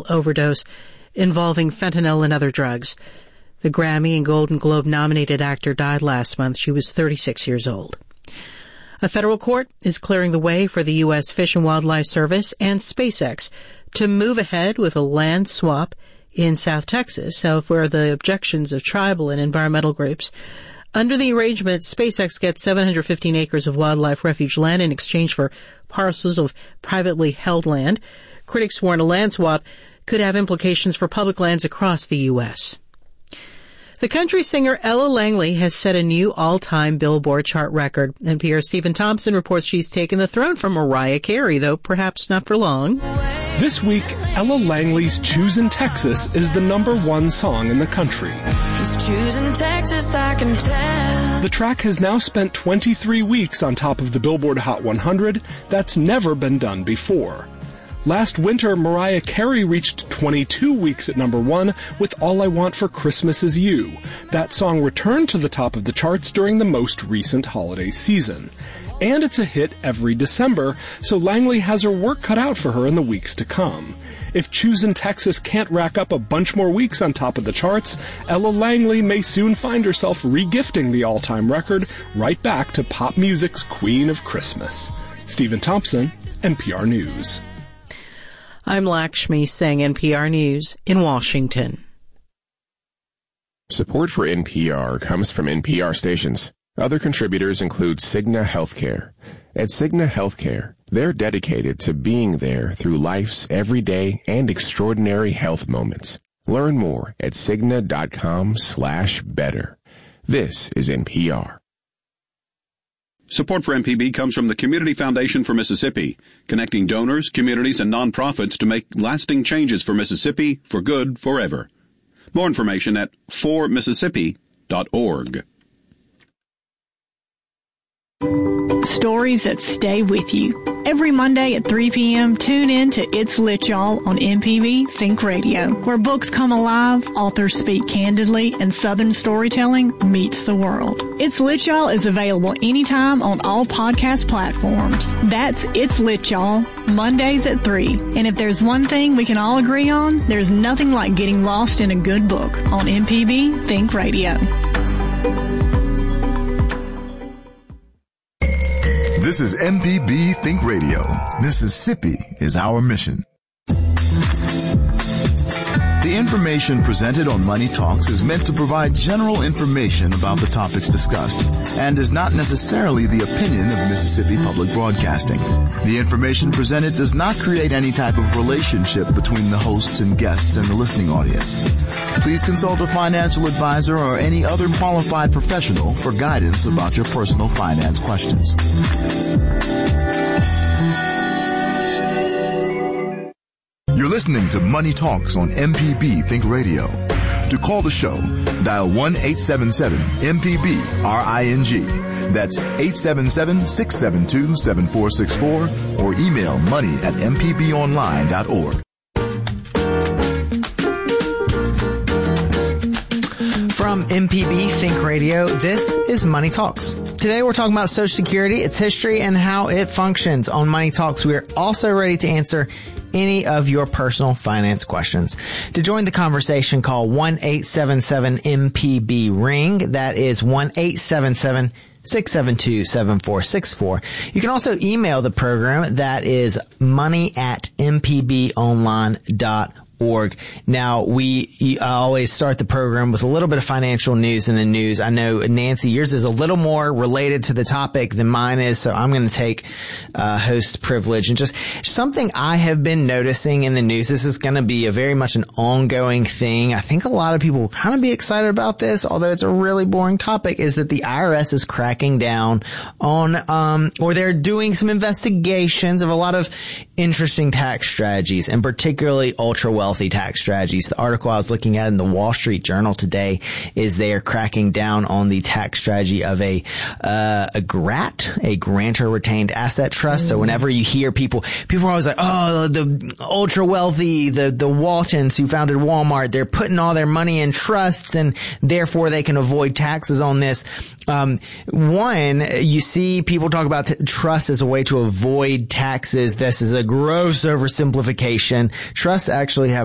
overdose involving fentanyl and other drugs. The Grammy and Golden Globe nominated actor died last month. She was 36 years old. A federal court is clearing the way for the U.S. Fish and Wildlife Service and SpaceX to move ahead with a land swap in South Texas, where the objections of tribal and environmental groups. Under the arrangement, SpaceX gets 715 acres of wildlife refuge land in exchange for parcels of privately held land. Critics warn a land swap could have implications for public lands across the U.S. The country singer Ella Langley has set a new all-time Billboard chart record. NPR's Stephen Thompson reports she's taken the throne from Mariah Carey, though perhaps not for long. This week, Ella Langley's Choosin' Texas is the #1 song in the country. Just choosing Texas, I can tell. The track has now spent 23 weeks on top of the Billboard Hot 100. That's never been done before. Last winter, Mariah Carey reached 22 weeks at #1 with All I Want for Christmas Is You. That song returned to the top of the charts during the most recent holiday season. And it's a hit every December, so Langley has her work cut out for her in the weeks to come. If Choosin' Texas can't rack up a bunch more weeks on top of the charts, Ella Langley may soon find herself regifting the all-time record right back to pop music's Queen of Christmas. Stephen Thompson, NPR News. I'm Lakshmi Singh, NPR News in Washington. Support for NPR comes from NPR stations. Other contributors include Cigna Healthcare. At Cigna Healthcare, they're dedicated to being there through life's everyday and extraordinary health moments. Learn more at Cigna.com/better. This is NPR. Support for MPB comes from the Community Foundation for Mississippi, connecting donors, communities, and nonprofits to make lasting changes for Mississippi for good forever. More information at formississippi.org. Stories that stay with you. Every Monday at 3 p.m., tune in to It's Lit Y'all on MPB Think Radio, where books come alive, authors speak candidly, and Southern storytelling meets the world. It's Lit Y'all is available anytime on all podcast platforms. That's It's Lit Y'all, Mondays at 3. And if there's one thing we can all agree on, there's nothing like getting lost in a good book on MPB Think Radio. This is MPB Think Radio. Mississippi is our mission. The information presented on Money Talks is meant to provide general information about the topics discussed and is not necessarily the opinion of Mississippi Public Broadcasting. The information presented does not create any type of relationship between the hosts and guests and the listening audience. Please consult a financial advisor or any other qualified professional for guidance about your personal finance questions. You're listening to Money Talks on MPB Think Radio. To call the show, dial 1-877-MPB-RING. That's 877-672-7464 or email money@mpbonline.org. From MPB Think Radio, this is Money Talks. Today we're talking about Social Security, its history, and how it functions. On Money Talks, we are also ready to answer any of your personal finance questions. To join the conversation, call 1-877-MPB-RING. That is 1-877-672-7464. You can also email the program. That is money@mpbonline.org. Now, we always start the program with a little bit of financial news in the news. I know, Nancy, yours is a little more related to the topic than mine is, so I'm going to take host privilege. And just something I have been noticing in the news, this is going to be very much an ongoing thing. I think a lot of people will kind of be excited about this, although it's a really boring topic, is that the IRS is cracking down on, or they're doing some investigations of a lot of interesting tax strategies, and particularly ultra-wealthy tax strategies. The article I was looking at in the Wall Street Journal today is they are cracking down on the tax strategy of a GRAT, a grantor retained asset trust. So whenever you hear people are always like, oh, the ultra-wealthy, the Waltons who founded Walmart, they're putting all their money in trusts and therefore they can avoid taxes on this. One, you see people talk about trust as a way to avoid taxes. This is a gross oversimplification. Trusts actually